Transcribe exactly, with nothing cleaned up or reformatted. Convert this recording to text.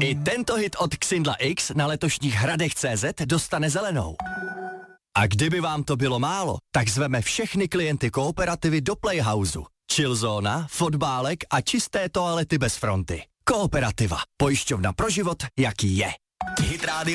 I tento hit od Xindla X na letošních hradech tečka cé zet dostane zelenou. A kdyby vám to bylo málo, tak zveme všechny klienty kooperativy do Playhouseu. Chillzóna, fotbálek a čisté toalety bez fronty. Kooperativa. Pojišťovna pro život, jaký je. Hit rádio.